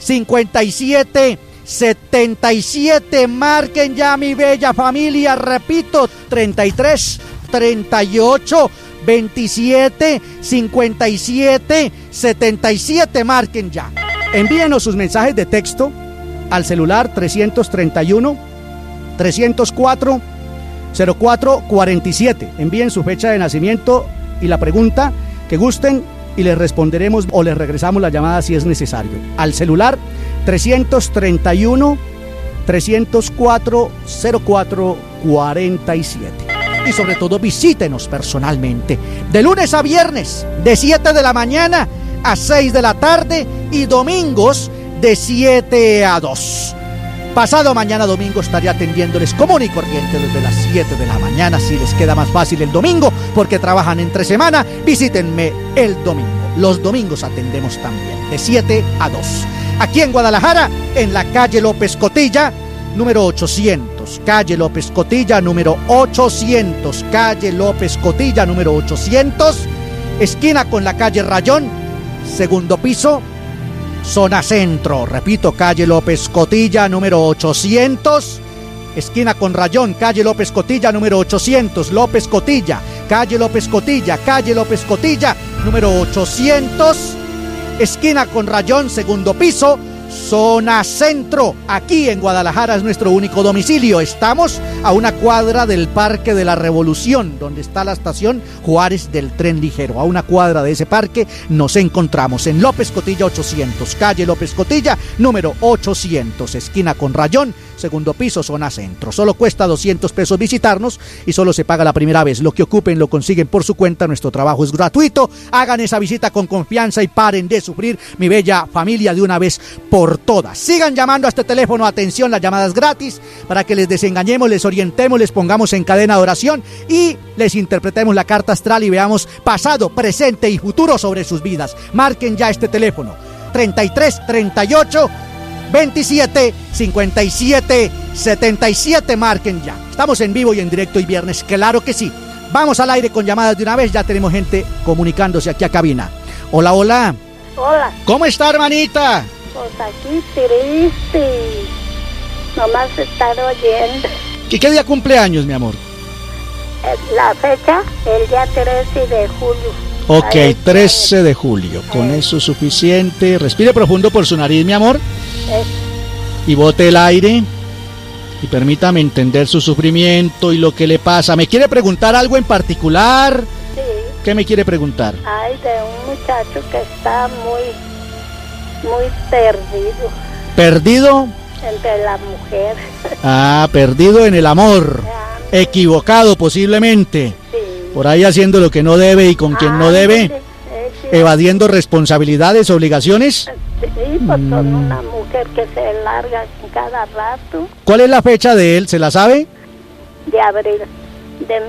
57 77. Marquen ya, mi bella familia. Repito, 33 38 27 57 77. Marquen ya. Envíenos sus mensajes de texto al celular 331 304 0447. Envíen su fecha de nacimiento y la pregunta que gusten y les responderemos o les regresamos la llamada si es necesario. Al celular 331 304 0447. Y sobre todo visítenos personalmente de lunes a viernes de 7 de la mañana a 6 de la tarde y domingos de 7 a 2. Pasado mañana domingo estaré atendiéndoles común y corriente desde las 7 de la mañana. Si les queda más fácil el domingo porque trabajan entre semana, visítenme el domingo. Los domingos atendemos también de 7 a 2. Aquí en Guadalajara, en la calle López Cotilla, número 800. Calle López Cotilla, número 800. Calle López Cotilla, número 800. Esquina con la calle Rayón, segundo piso, zona centro. Repito, calle López Cotilla, número 800. Esquina con Rayón, calle López Cotilla, número 800. López Cotilla, calle López Cotilla, calle López Cotilla, número 800. Esquina con Rayón, segundo piso, zona centro. Aquí en Guadalajara es nuestro único domicilio. Estamos a una cuadra del Parque de la Revolución, donde está la estación Juárez del tren ligero. A una cuadra de ese parque nos encontramos en López Cotilla 800, calle López Cotilla, número 800, esquina con Rayón, segundo piso, zona centro. Solo cuesta 200 pesos visitarnos y solo se paga la primera vez. Lo que ocupen lo consiguen por su cuenta. Nuestro trabajo es gratuito. Hagan esa visita con confianza y paren de sufrir, mi bella familia, de una vez por todas. Sigan llamando a este teléfono. Atención, las llamadas gratis para que les desengañemos, les orientemos, les pongamos en cadena de oración y les interpretemos la carta astral y veamos pasado, presente y futuro sobre sus vidas. Marquen ya este teléfono 33 38 27 57 77. Marquen ya. Estamos en vivo y en directo y viernes, claro que sí. Vamos al aire con llamadas de una vez. Ya tenemos gente comunicándose aquí a cabina. Hola, hola. Hola. ¿Cómo está, hermanita? Pues aquí triste. Nomás estar oyendo. ¿Y qué día cumpleaños, mi amor? La fecha, el día 13 de julio. Ok, 13 de julio. Con eso es suficiente. Respire profundo por su nariz, mi amor. Y bote el aire. Y permítame entender su sufrimiento y lo que le pasa. ¿Me quiere preguntar algo en particular? Sí. ¿Qué me quiere preguntar? Ay, de un muchacho que está muy perdido. ¿Perdido? Entre la mujer. Ah, perdido en el amor. Equivocado posiblemente. Sí. Por ahí haciendo lo que no debe y con quien no debe. Evadiendo responsabilidades, obligaciones. Sí, pues son una mujer que se larga cada rato. ¿Cuál es la fecha de él? ¿Se la sabe? De abril de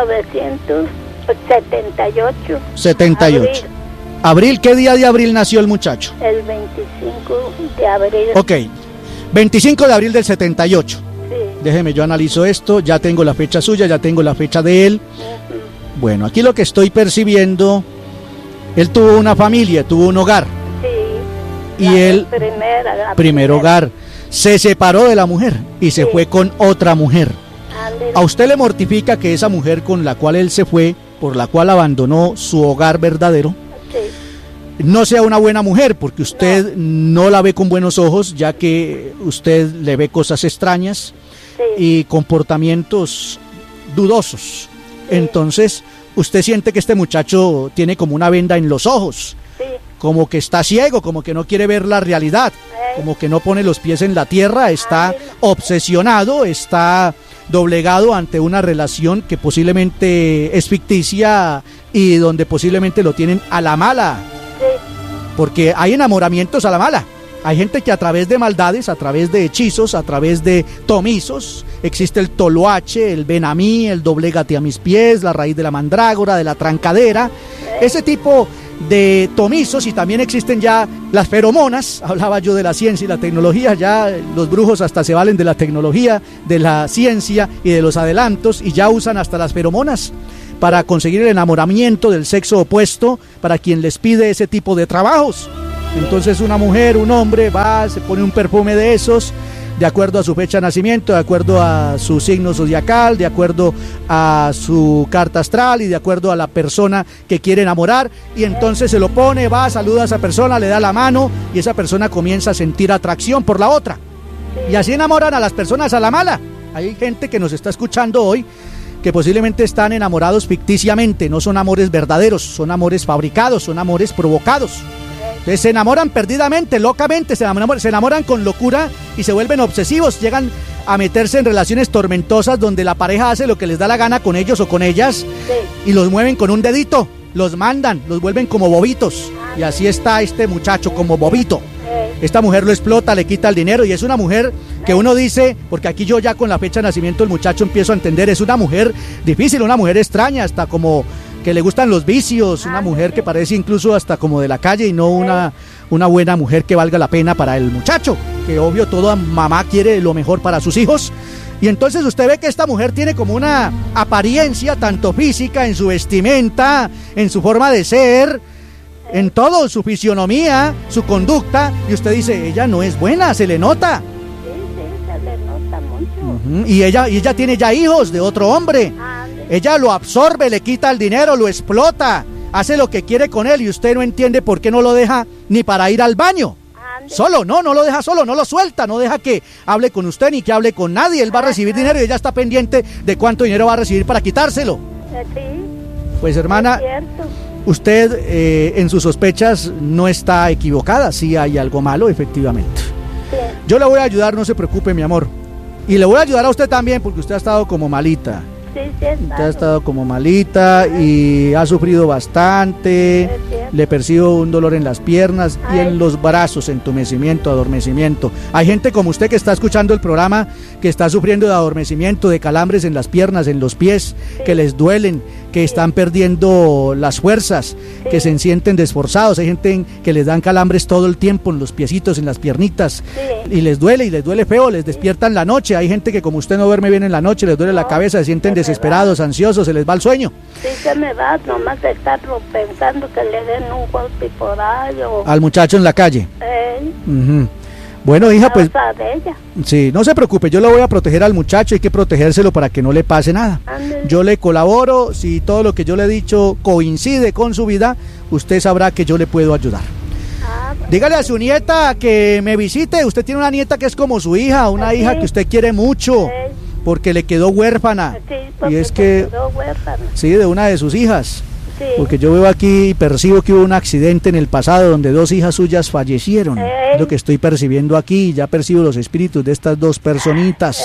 1978. 78. Abril, ¿qué día de abril nació el muchacho? El 25 de abril. Ok, 25 de abril del 78. Sí. Déjeme, yo analizo esto, ya tengo la fecha suya, ya tengo la fecha de él. Bueno, aquí lo que estoy percibiendo, él tuvo una familia, tuvo un hogar. Sí. Y él, primer hogar, se separó de la mujer y se fue con otra mujer. ¿A usted le mortifica que esa mujer con la cual él se fue, por la cual abandonó su hogar verdadero, no sea una buena mujer? Porque usted no la ve con buenos ojos, ya que usted le ve cosas extrañas y comportamientos dudosos. Entonces, usted siente que este muchacho tiene como una venda en los ojos, como que está ciego, como que no quiere ver la realidad, como que no pone los pies en la tierra, está obsesionado, está doblegado ante una relación que posiblemente es ficticia y donde posiblemente lo tienen a la mala. Porque hay enamoramientos a la mala. Hay gente que a través de maldades, a través de hechizos, a través de tomizos, existe el toloache, el ven a mí, el doblégate a mis pies, la raíz de la mandrágora, de la trancadera, ese tipo de tomizos. Y también existen ya las feromonas. Hablaba yo de la ciencia y la tecnología, ya los brujos hasta se valen de la tecnología, de la ciencia y de los adelantos, y ya usan hasta las feromonas para conseguir el enamoramiento del sexo opuesto para quien les pide ese tipo de trabajos. Entonces una mujer, un hombre va, se pone un perfume de esos, de acuerdo a su fecha de nacimiento, de acuerdo a su signo zodiacal, de acuerdo a su carta astral y de acuerdo a la persona que quiere enamorar, y entonces se lo pone, va, saluda a esa persona, le da la mano y esa persona comienza a sentir atracción por la otra. Y así enamoran a las personas a la mala. Hay gente que nos está escuchando hoy que posiblemente están enamorados ficticiamente, no son amores verdaderos, son amores fabricados, son amores provocados. Entonces se enamoran perdidamente, locamente, se enamoran con locura y se vuelven obsesivos, llegan a meterse en relaciones tormentosas donde la pareja hace lo que les da la gana con ellos o con ellas, y los mueven con un dedito, los mandan, los vuelven como bobitos, y así está este muchacho como bobito. Esta mujer lo explota, le quita el dinero, y es una mujer que uno dice, porque aquí yo ya con la fecha de nacimiento del muchacho empiezo a entender, es una mujer difícil, una mujer extraña, hasta como que le gustan los vicios, una mujer que parece incluso hasta como de la calle y no una buena mujer que valga la pena para el muchacho, que obvio toda mamá quiere lo mejor para sus hijos. Y entonces usted ve que esta mujer tiene como una apariencia tanto física, en su vestimenta, en su forma de ser, en todo, su fisionomía, su conducta, y usted dice, ella no es buena, se le nota. Sí, se le nota mucho. Y ella tiene ya hijos de otro hombre. Ella lo absorbe, le quita el dinero, lo explota, hace lo que quiere con él, y usted no entiende por qué no lo deja ni para ir al baño. Solo, no lo deja solo, no lo suelta, no deja que hable con usted ni que hable con nadie. Él va a recibir dinero y ella está pendiente de cuánto dinero va a recibir para quitárselo. Sí. Pues hermana, usted en sus sospechas no está equivocada, sí hay algo malo, efectivamente. Sí. Yo le voy a ayudar, no se preocupe, mi amor. Y le voy a ayudar a usted también porque usted ha estado como malita. Usted ha estado como malita y ha sufrido bastante, le percibo un dolor en las piernas y en los brazos, entumecimiento, adormecimiento. Hay gente como usted que está escuchando el programa que está sufriendo de adormecimiento, de calambres en las piernas, en los pies, que les duelen, que están perdiendo las fuerzas, que se sienten desforzados. Hay gente que les dan calambres todo el tiempo en los piecitos, en las piernitas, y les duele feo, les despiertan la noche. Hay gente que como usted no duerme bien en la noche, les duele la cabeza, se sienten desesperados, ansiosos, se les va el sueño. Sí, se me va, nomás de estarlo pensando que le den un golpe por ahí o... Al muchacho en la calle. Bueno, hija, pues... Sí, no se preocupe, yo le voy a proteger al muchacho, hay que protegérselo para que no le pase nada. Yo le colaboro, si todo lo que yo le he dicho coincide con su vida, usted sabrá que yo le puedo ayudar. Dígale a su nieta que me visite, usted tiene una nieta que es como su hija, una hija que usted quiere mucho, porque le quedó huérfana. Y es que... Sí, de una de sus hijas. Porque yo veo aquí y percibo que hubo un accidente en el pasado donde 2 hijas suyas fallecieron. Es lo que estoy percibiendo aquí, ya percibo los espíritus de estas 2 personitas.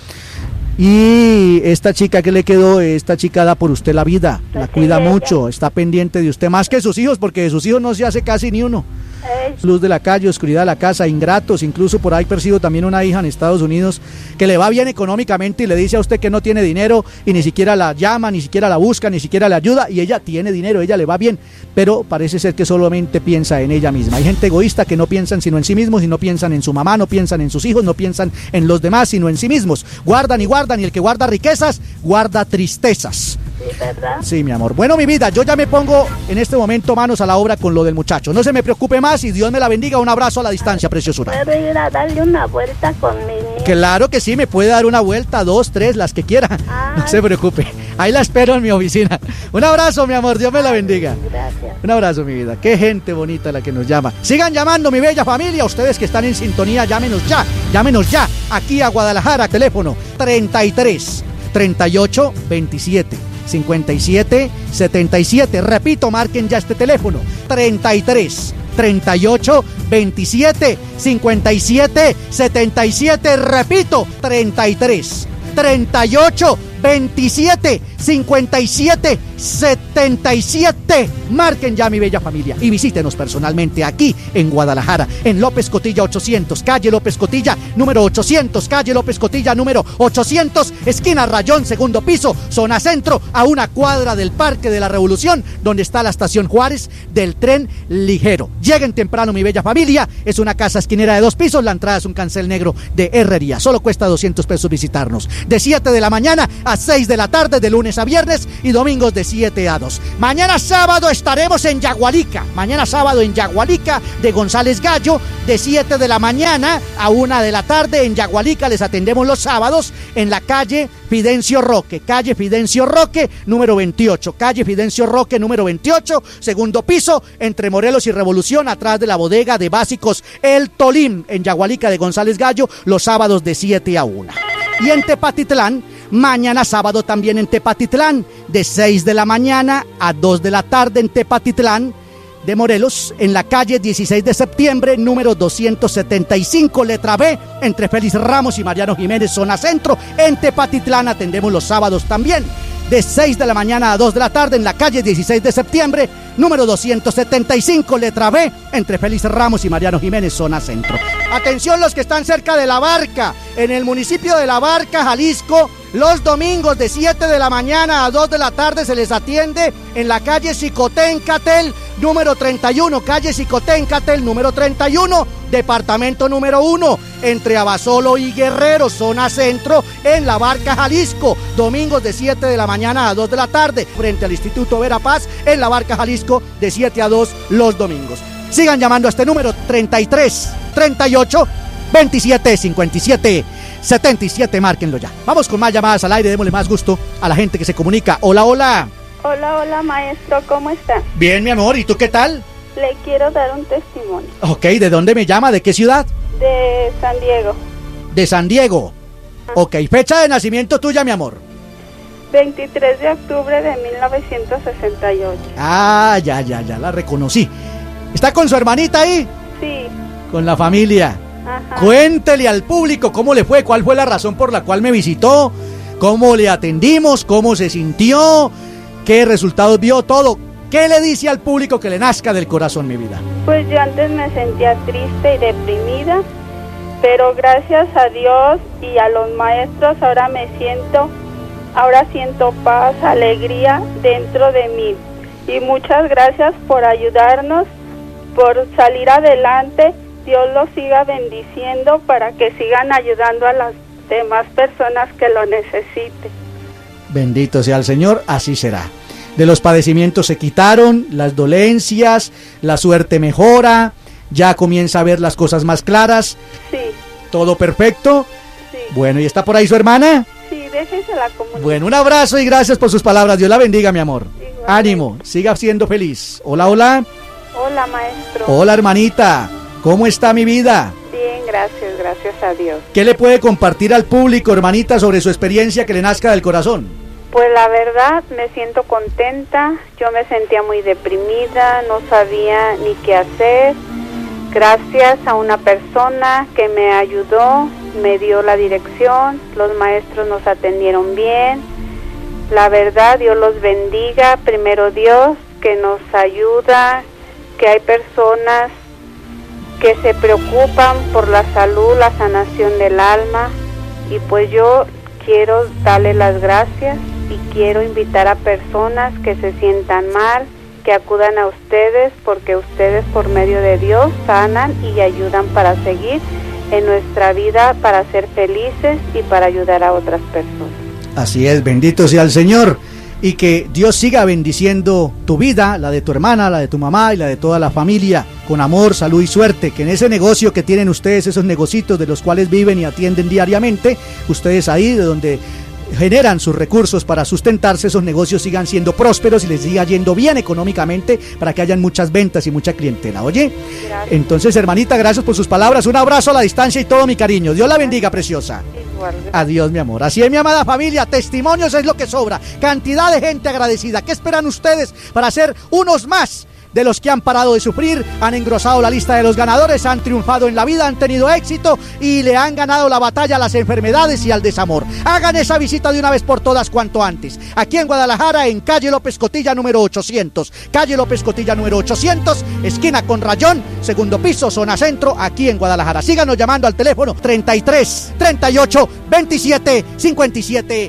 Y esta chica que le quedó, esta chica da por usted la vida, la cuida mucho, está pendiente de usted más que sus hijos, porque de sus hijos no se hace casi ni uno. Luz de la calle, oscuridad de la casa, ingratos, incluso por ahí percibo también una hija en Estados Unidos que le va bien económicamente y le dice a usted que no tiene dinero y ni siquiera la llama, ni siquiera la busca, ni siquiera le ayuda, y ella tiene dinero, ella le va bien, pero parece ser que solamente piensa en ella misma. Hay gente egoísta que no piensan sino en sí mismos, y no piensan en su mamá, no piensan en sus hijos, no piensan en los demás, sino en sí mismos. Guardan, y el que guarda riquezas, guarda tristezas. Sí, ¿verdad? Sí, mi amor. Bueno, mi vida, yo ya me pongo en este momento manos a la obra con lo del muchacho. No se me preocupe más y Dios me la bendiga. Un abrazo a la distancia, preciosura. ¿Puedo ir a darle una vuelta con mi niña? Claro que sí, me puede dar una vuelta, 2, 3, las que quiera. No se preocupe. Ahí la espero en mi oficina. Un abrazo, mi amor. Dios me la bendiga. Gracias. Un abrazo, mi vida. Qué gente bonita la que nos llama. Sigan llamando, mi bella familia. Ustedes que están en sintonía, llámenos ya. Llámenos ya. Aquí a Guadalajara, teléfono 33 38 27 57 77. Repito, marquen ya este teléfono 33 38 27 57 77. Repito, 33 38 27 57 77. Marquen ya, mi bella familia, y visítenos personalmente aquí en Guadalajara, en López Cotilla 800, calle López Cotilla número 800, calle López Cotilla número 800, esquina Rayón, segundo piso, zona centro, a una cuadra del Parque de la Revolución, donde está la estación Juárez del tren ligero. Lleguen temprano, mi bella familia. Es una casa esquinera de 2 pisos, la entrada es un cancel negro de herrería, solo cuesta 200 pesos visitarnos, de 7 de la mañana a 6 de la tarde, de lunes a viernes, y domingos de 7 a 2. sábados. Mañana sábado estaremos en Yagualica. Mañana sábado en Yagualica de González Gallo, de 7 de la mañana a 1 de la tarde. En Yagualica les atendemos los sábados en la calle Fidencio Roque, número 28, calle Fidencio Roque, número 28, segundo piso, entre Morelos y Revolución, atrás de la bodega de básicos El Tolim, en Yagualica de González Gallo, los sábados de 7 a 1. Y en Tepatitlán, mañana sábado también en Tepatitlán, de 6 de la mañana a 2 de la tarde en Tepatitlán de Morelos, en la calle 16 de septiembre, número 275, letra B, entre Félix Ramos y Mariano Jiménez, zona centro. En Tepatitlán atendemos los sábados también, de 6 de la mañana a 2 de la tarde, en la calle 16 de septiembre, número 275, letra B, entre Félix Ramos y Mariano Jiménez, zona centro. Atención los que están cerca de La Barca, en el municipio de La Barca, Jalisco, los domingos de 7 de la mañana a 2 de la tarde se les atiende en la calle Xicoténcatel, número 31, calle Xicoténcatel, número 31, departamento número 1, entre Abasolo y Guerrero, zona centro, en La Barca, Jalisco, domingos de 7 de la mañana a 2 de la tarde, frente al Instituto Vera Paz, en La Barca, Jalisco, de 7 a 2 los domingos. Sigan llamando a este número 33 38 27 57 77, márquenlo ya. Vamos con más llamadas al aire, démosle más gusto a la gente que se comunica. Hola, hola. Hola, maestro, ¿cómo está? Bien, mi amor, ¿y tú qué tal? Le quiero dar un testimonio. Ok, ¿de dónde me llama? ¿De qué ciudad? De San Diego. De San Diego. Ok, fecha de nacimiento tuya, mi amor. 23 de octubre de 1968. Ah, ya, la reconocí. ¿Está con su hermanita ahí? Sí. Con la familia. Ajá. Cuéntele al público cómo le fue, cuál fue la razón por la cual me visitó, cómo le atendimos, cómo se sintió, qué resultados vio, todo. ¿Qué le dice al público que le nazca del corazón, mi vida? Pues yo antes me sentía triste y deprimida, pero gracias a Dios y a los maestros ahora siento paz, alegría dentro de mí. Y muchas gracias por ayudarnos, por salir adelante. Dios los siga bendiciendo para que sigan ayudando a las demás personas que lo necesiten. Bendito sea el Señor, así será. De los padecimientos se quitaron, las dolencias, la suerte mejora, ya comienza a ver las cosas más claras. Sí. ¿Todo perfecto? Sí. Bueno, ¿y está por ahí su hermana? Sí, déjese la comunicación. Bueno, un abrazo y gracias por sus palabras. Dios la bendiga, mi amor. Igualmente. Ánimo, siga siendo feliz. Hola, hola. Hola, maestro. Hola, hermanita. ¿Cómo está mi vida? Bien, gracias a Dios. ¿Qué le puede compartir al público, hermanita, sobre su experiencia que le nazca del corazón? Pues la verdad me siento contenta. Yo me sentía muy deprimida, no sabía ni qué hacer. Gracias a una persona que me ayudó, me dio la dirección, los maestros nos atendieron bien. La verdad, Dios los bendiga. Primero Dios, que nos ayuda, que hay personas que se preocupan por la salud, la sanación del alma, y pues yo quiero darle las gracias y quiero invitar a personas que se sientan mal, que acudan a ustedes, porque ustedes por medio de Dios sanan y ayudan para seguir en nuestra vida, para ser felices y para ayudar a otras personas. Así es, bendito sea el Señor. Y que Dios siga bendiciendo tu vida, la de tu hermana, la de tu mamá y la de toda la familia, con amor, salud y suerte. Que en ese negocio que tienen ustedes, esos negocios de los cuales viven y atienden diariamente, ustedes ahí de donde generan sus recursos para sustentarse, esos negocios sigan siendo prósperos y les siga yendo bien económicamente para que hayan muchas ventas y mucha clientela. ¿Oye? Gracias. Entonces, hermanita, gracias por sus palabras. Un abrazo a la distancia y todo mi cariño. Dios la bendiga, preciosa. Adiós, mi amor. Así es, mi amada familia. Testimonios es lo que sobra. Cantidad de gente agradecida. ¿Qué esperan ustedes para ser unos más de los que han parado de sufrir, han engrosado la lista de los ganadores, han triunfado en la vida, han tenido éxito y le han ganado la batalla a las enfermedades y al desamor? Hagan esa visita de una vez por todas cuanto antes. Aquí en Guadalajara, en calle López Cotilla número 800. Calle López Cotilla número 800, esquina con Rayón, segundo piso, zona centro, aquí en Guadalajara. Síganos llamando al teléfono 33 38 27 57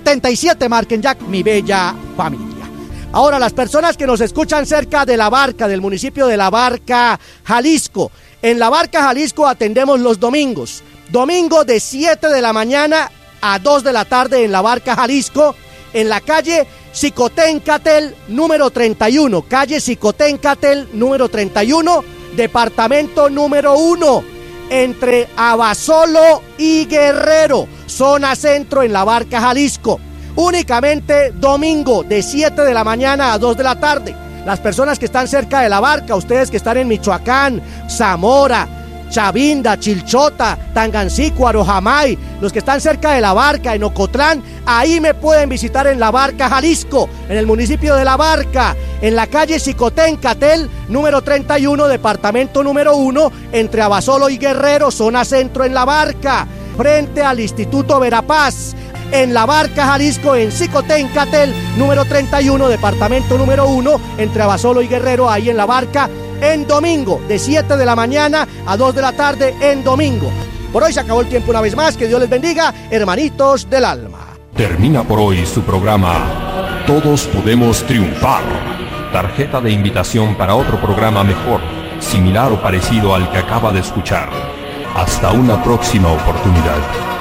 77. Marquen ya, mi bella familia. Ahora, las personas que nos escuchan cerca de La Barca, del municipio de La Barca, Jalisco. En La Barca, Jalisco, atendemos los domingos. Domingo de 7 de la mañana a 2 de la tarde en La Barca, Jalisco, en la calle Xicoténcatel número 31, calle Xicoténcatel número 31, departamento número 1, entre Abasolo y Guerrero, zona centro en La Barca, Jalisco. Únicamente domingo de 7 de la mañana a 2 de la tarde. Las personas que están cerca de La Barca, ustedes que están en Michoacán, Zamora, Chavinda, Chilchota, Tangancícuaro, Jamay, los que están cerca de La Barca, en Ocotlán, ahí me pueden visitar en La Barca, Jalisco, en el municipio de La Barca, en la calle Xicoténcatel, número 31, departamento número 1, entre Abasolo y Guerrero, zona centro en La Barca, frente al Instituto Verapaz, en La Barca, Jalisco, en Xicoténcatel, número 31, departamento número 1, entre Abasolo y Guerrero, ahí en La Barca, en domingo, de 7 de la mañana a 2 de la tarde en domingo. Por hoy se acabó el tiempo una vez más, que Dios les bendiga, hermanitos del alma. Termina por hoy su programa Todos Podemos Triunfar. Tarjeta de invitación para otro programa mejor, similar o parecido al que acaba de escuchar. Hasta una próxima oportunidad.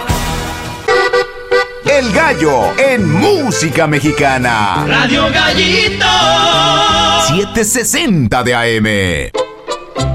El Gallo en música mexicana. Radio Gallito 760 de AM.